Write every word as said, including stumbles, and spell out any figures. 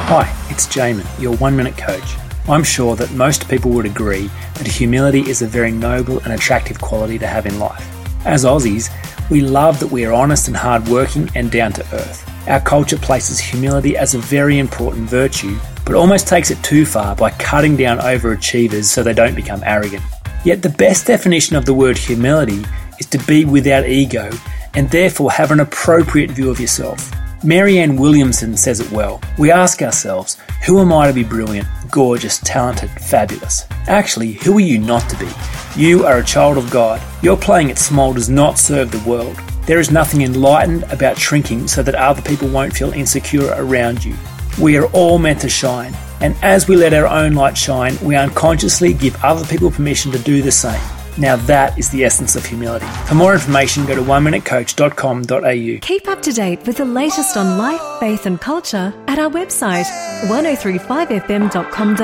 Hi, it's Jamin, your one-minute coach. I'm sure that most people would agree that humility is a very noble and attractive quality to have in life. As Aussies, we love that we are honest and hard-working and down to earth. Our culture places humility as a very important virtue, but almost takes it too far by cutting down overachievers so they don't become arrogant. Yet the best definition of the word humility is to be without ego and therefore have an appropriate view of yourself. Marianne Williamson says it well. We ask ourselves, who am I to be brilliant, gorgeous, talented, fabulous? Actually, who are you not to be? You are a child of God. Your playing it small does not serve the world. There is nothing enlightened about shrinking so that other people won't feel insecure around you. We are all meant to shine, and as we let our own light shine, we unconsciously give other people permission to do the same. Now that is the essence of humility. For more information, go to one minute coach dot com dot a u. Keep up to date with the latest on life, faith and culture at our website, ten thirty-five f m dot com.